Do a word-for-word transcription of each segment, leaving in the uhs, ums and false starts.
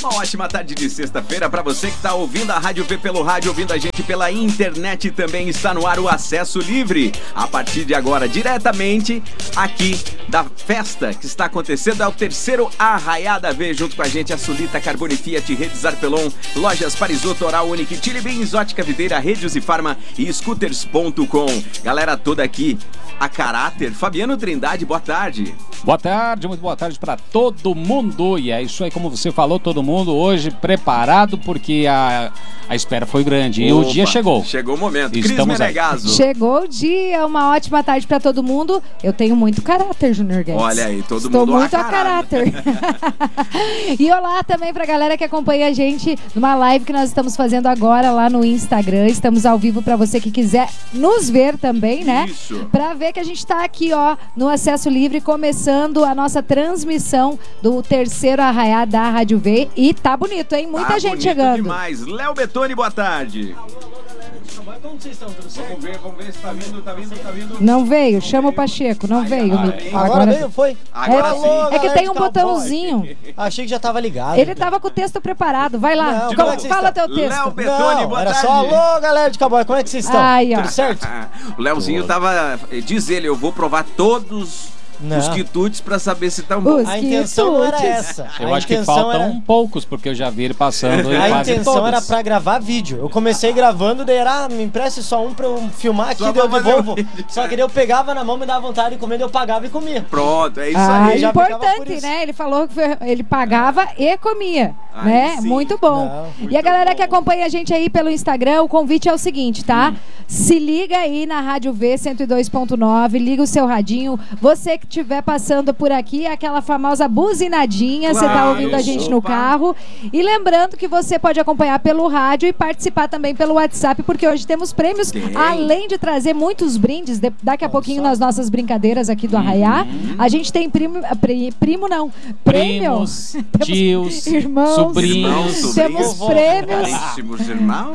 Uma ótima tarde de sexta-feira para você que está ouvindo a Rádio V pelo rádio, ouvindo a gente pela internet, também está no ar o Acesso Livre. A partir de agora, diretamente aqui da festa que está acontecendo, é o terceiro Arraiada V, junto com a gente a Sulita, Carbone, Fiat, Redes Arpelon, Lojas Parisoto, Oral Unique, Chili Beans, Ótica Videira, Redes e Farma e Scooters ponto com. Galera toda aqui a caráter. Fabiano Trindade, boa tarde. Boa tarde, muito boa tarde para todo mundo. E é isso aí, como você falou, todo mundo hoje preparado, porque a, a espera foi grande. E Opa, o dia chegou. Chegou o momento. Cris Menegaso. Chegou o dia, uma ótima tarde para todo mundo. Eu tenho muito caráter, Junior Guedes. Olha aí, todo Estou mundo muito a caráter. E olá também pra galera que acompanha a gente numa live que nós estamos fazendo agora lá no Instagram. Estamos ao vivo para você que quiser nos ver também, né? Isso. Pra ver que a gente tá aqui, ó, no Acesso Livre, começando a nossa transmissão do terceiro Arraiá da Rádio V. E tá bonito, hein? Muita tá gente chegando. Demais. Léo Betoni, boa tarde. Como vocês estão? Tudo certo? Vamos ver, vamos ver se tá vindo, tá vindo, tá vindo. Não veio, chama o Pacheco, não veio. Agora, Agora, agora veio, foi? Agora é, sim. É que tem um botãozinho. Achei que já tava ligado. Ele tava com o texto preparado, vai lá. Não, Como, é que fala teu estão? texto. Léo Betoni, Não, boa era tarde. só alô, galera de Cowboy, como é que vocês estão? Ai, ó. Tudo certo? O Léozinho tava, diz ele, eu vou provar todos Não. os quitutes pra saber se tá bom. Os A intenção não era quitutes. essa. Eu a acho que intenção faltam era... poucos, porque eu já vi ele passando. A quase intenção todos. era pra gravar vídeo. Eu comecei gravando, daí era, ah, me empreste só um pra eu filmar aqui, Só daí eu pra fazer devolvo. o vídeo. Só que daí eu pegava na mão, me dava vontade de comer, daí eu pagava e comia. Pronto, é isso Ah, aí. já pegava por importante, isso. né? Ele falou que foi- ele pagava e comia, Aí né? sim. Muito bom. Não, e a galera bom. que acompanha a gente aí pelo Instagram, o convite é o seguinte, tá? Se liga aí na Rádio V cento e dois ponto nove, liga o seu radinho. Você que estiver passando por aqui, aquela famosa buzinadinha, você tá Claro, ouvindo a gente no opa. carro. E lembrando que você pode acompanhar pelo rádio e participar também pelo WhatsApp, porque hoje temos prêmios, Tem. além de trazer muitos brindes, de- daqui a pouquinho nas nossas brincadeiras aqui do Arraiá, a gente tem primo, pri- primo não, prêmio. Primos, Temos tios, irmãos, sobrinhos. Irmãos, temos sobrinhos, prêmios, caríssimos irmãos.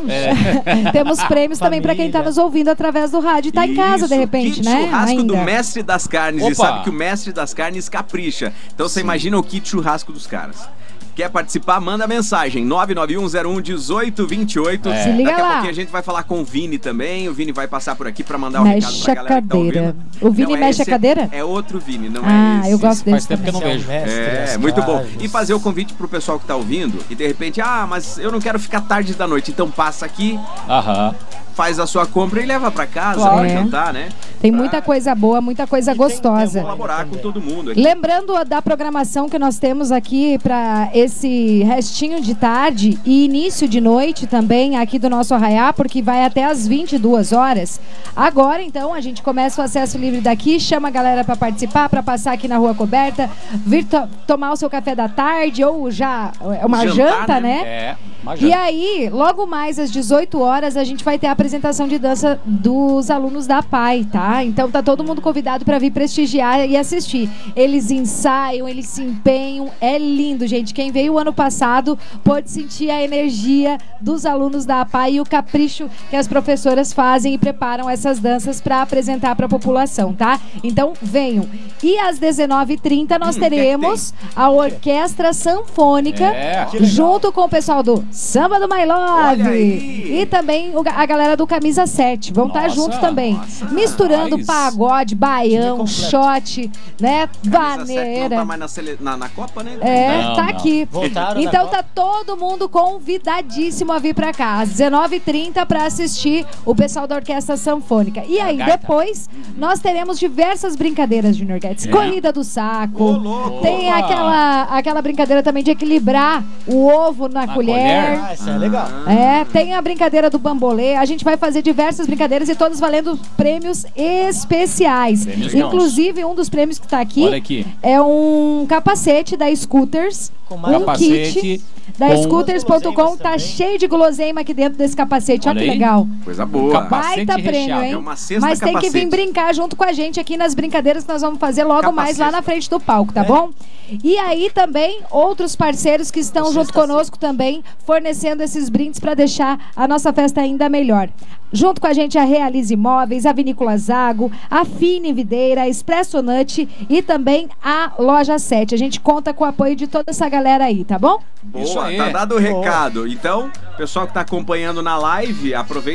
temos prêmios também pra quem tá Família. nos ouvindo através do rádio e tá em casa de Isso, repente, kit né? churrasco do Ainda. mestre das carnes. E Opa. sabe que o mestre das carnes capricha. Então você imagina o kit churrasco dos caras. Quer participar? Manda mensagem nove nove um zero um um oito dois oito. É. Se liga Daqui a lá. pouquinho a gente vai falar com o Vini também. O Vini vai passar por aqui pra mandar o recado Mexe pra a galera que tá cadeira. ouvindo. O Vini Não, é mexe a esse- cadeira? É outro Vini, não Ah, é esse. eu gosto desse Faz tempo que eu não também. vejo. É, muito bom. E fazer o convite pro pessoal que tá ouvindo e de repente, ah, mas eu não quero ficar tarde da noite, então passa aqui, Aham. faz a sua compra e leva pra casa Claro. pra É. jantar, né? Tem Pra muita coisa boa, muita coisa gostosa. colaborar com todo mundo aqui. Lembrando da programação que nós temos aqui para esse restinho de tarde e início de noite também aqui do nosso Arraiá, porque vai até às vinte e duas horas. Agora, então, a gente começa o acesso livre daqui, chama a galera para participar, para passar aqui na Rua Coberta, vir to- tomar o seu café da tarde ou já é uma Jantar, janta, né? né? É, uma E janta. aí, logo mais às dezoito horas, a gente vai ter a apresentação de dança dos alunos da P A I, tá? Então tá todo mundo convidado para vir prestigiar e assistir. Eles ensaiam, eles se empenham, é lindo, gente. Quem veio o ano passado pôde sentir a energia dos alunos da P A I e o capricho que as professoras fazem e preparam essas danças para apresentar para a população, tá? Então venham. E às dezenove e trinta nós Hum, que é que teremos a Orquestra Sanfônica É. junto com o pessoal do Samba do My Olha Love aí. e também o ga- a galera do Camisa sete. Vão estar Nossa, junto também. nossa. Misturando Mas- pagode, baião, completo. shot, né? Camisa sete não Vaneira. tá mais na, sele... na, na Copa, né? É, Não, tá não. aqui. Voltaram da Então Copa. tá todo mundo convidadíssimo a vir pra cá, às dezenove e trinta pra assistir o pessoal da Orquestra Sanfônica. E aí, Gaita. depois, nós teremos diversas brincadeiras, Junior Guedes. É. Corrida do saco. Ô, louco. Tem Opa. aquela, aquela brincadeira também de equilibrar o ovo na Na colher. colher? Ah, isso é legal. É, tem a brincadeira do bambolê. A gente vai fazer diversas brincadeiras e todas valendo prêmios especiais. Prêmios Inclusive, um dos prêmios que tá aqui, Olha aqui. é um capacete da Scooters. Com mais Um Capacete kit da com- Scooters ponto com. Tá também. cheio de guloseima aqui dentro desse capacete. Olha Olha que aí. legal. Coisa boa. Capacete Baita prêmio, recheado. hein? É uma cesta Mas tem que vir capacete. brincar junto com a gente aqui nas brincadeiras que nós vamos fazer logo mais lá Capacete. na frente do palco, tá É. bom? E aí também, outros parceiros que estão O junto Sexta conosco também, fornecendo esses brindes para deixar a nossa festa ainda melhor. Junto com a gente a Realize Imóveis, a Vinícola Zago, a Fine Videira, a Expresso Nut e também a Loja sete. A gente conta com o apoio de toda essa galera aí, tá bom? Boa, Isso aí. tá dado o recado. Então, pessoal que tá acompanhando na live, aproveita